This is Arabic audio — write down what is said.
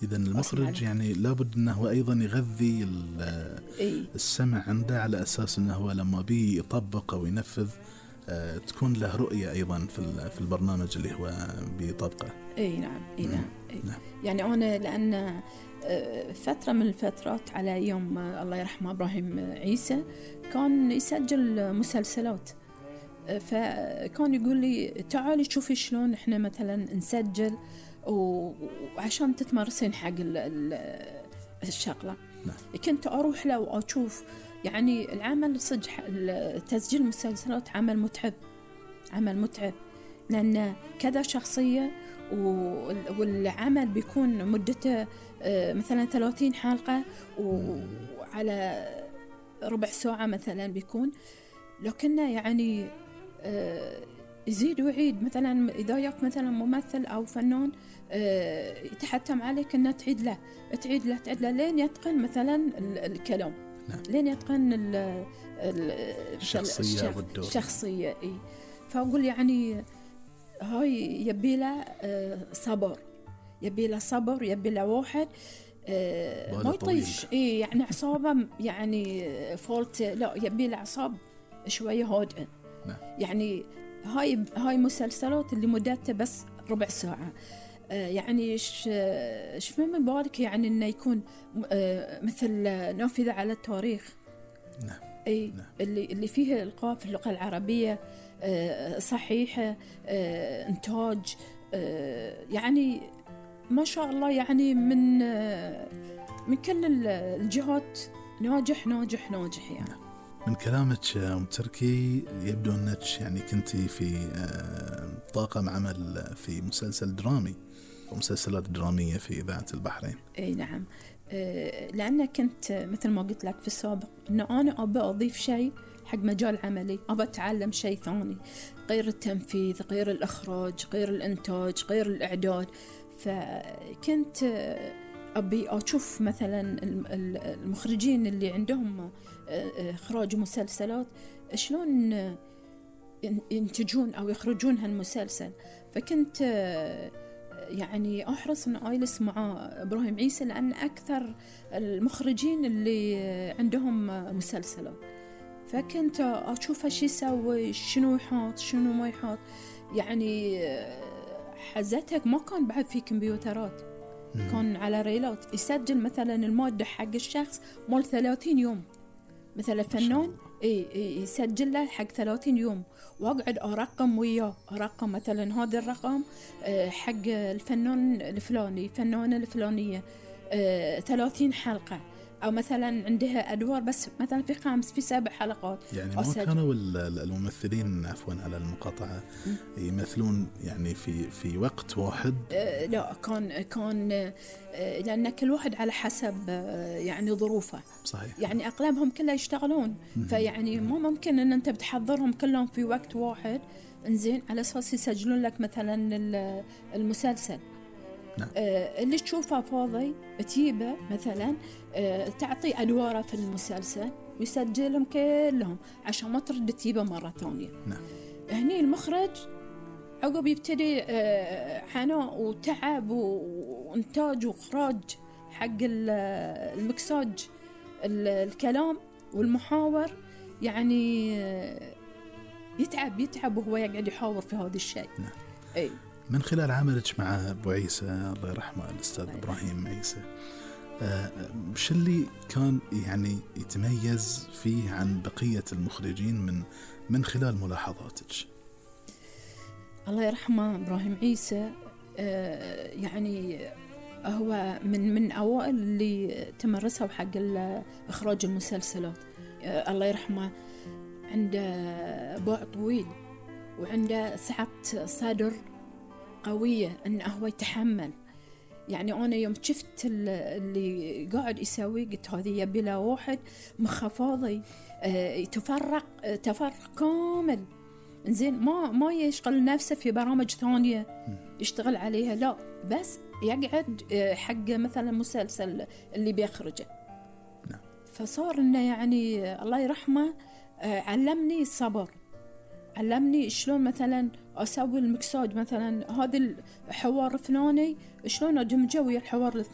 إذا المخرج يعني لابد أنه أيضا يغذي السمع عنده، على أساس أنه لما بي يطبق أو ينفذ تكون له رؤية أيضا في البرنامج اللي هو بيطبقه. نعم. نعم. يعني أنا لأن فترة من الفترات على يوم الله يرحمه إبراهيم عيسى كان يسجل مسلسلات، فكان يقول لي تعالي شوفي شلون إحنا مثلا نسجل وعشان تتمرسين حق الشغلة. كنت أروح له وأشوف يعني العمل صدق، تسجيل المسلسلات عمل متعب لأن كذا شخصية، والعمل بيكون مدته مثلا 30 حلقة وعلى ربع ساعة مثلا بيكون، لكنه يعني يزيد ويعيد. مثلا إذا ياك مثلا ممثل أو فنان يتحتم عليك أنه تعيد له لين يتقن مثلا الكلام، لين يتقن الشخصية. فأقول يعني هاي يبي له صبر، يبي له واحد ما يطيش يعني أعصابه يعني فولت، لا يبي له أعصاب شوية هادئة. يعني هاي مسلسلات اللي مدتها بس ربع ساعة، يعني ايش من بالك يعني انه يكون مثل نافذة على التاريخ. اللي فيه إلقاء في اللغة العربية صحيحة، إنتاج يعني ما شاء الله، يعني من كل الجهات ناجح يعني. من كلامك أم تركي يبدو أنك يعني كنتي في طاقم عمل في مسلسل درامي ومسلسلات درامية في إذاعة البحرين. نعم. لأن كنت مثل ما قلت لك في السابق أن أنا أبى أضيف شيء حق مجال عملي، أبى أتعلم شيء ثاني غير التنفيذ، غير الإخراج، غير الإنتاج، غير الإعداد. فكنت أبي أشوف مثلا المخرجين اللي عندهم إخراج مسلسلات شلون ينتجون أو يخرجون هالمسلسل. فكنت يعني أحرص أن أجلس مع إبراهيم عيسى، لأن أكثر المخرجين اللي عندهم مسلسلات، فكنت أشوف شو يسوي، شنو يحط شنو ما يحط. يعني حزتك ما كان بعد في كمبيوترات، كان على ريلات يسجل مثلا المادة حق الشخص مال 30 يوم، مثلا فنان يسجل له حق 30 يوم، واقعد ارقم وياه، ارقم مثلا هذا الرقم حق الفنان الفلاني، الفنانة الفلانية 30 حلقة، او مثلا عندها ادوار بس مثلا في 5 في 7 حلقات. يعني ما كانوا الممثلين عفوا على المقاطعة يمثلون يعني في وقت واحد؟ لا، كان لأن كل واحد على حسب يعني ظروفه. صحيح. يعني أغلبهم كلها يشتغلون، فيعني مو ممكن أن أنت بتحضرهم كلهم في وقت واحد إنزين على أساس يسجلون لك مثلا المسلسل. نعم. اللي تشوفه فاضي تجيبه مثلا تعطي أدواره في المسلسل ويسجلهم كلهم عشان ما ترد تجيبه مرة ثانية. نعم. هني المخرج عقب يبتدي عناء وتعب وإنتاج وإخراج حق المكساج الكلام والمحاور، يعني يتعب وهو يقعد يحاور في هذا الشيء. نعم. من خلال عملك مع أبو عيسى الله يرحمه الأستاذ إبراهيم عيسى، وش اللي كان يعني يتميز فيه عن بقية المخرجين من خلال ملاحظاتك؟ الله يرحمه إبراهيم عيسى يعني هو من أوائل اللي تمرسوا حق إخراج المسلسلات. الله يرحمه عنده باع طويل وعنده سعة صدر قوية أنه هو يتحمل. يعني أنا يوم شفت اللي قاعد يسوي قلت هذه يبي له واحد مخه فاضي تفرق كامل، إنزين ما يشغل نفسه في برامج ثانية يشتغل عليها، لا بس يقعد حق مثلا مسلسل اللي بيخرجه. نعم. فصار إنه يعني الله يرحمه علمني الصبر، علمني شلون مثلا أسوي المكساج، مثلا هذا الحوار الفلاني شلون أدمجه ويا الحوار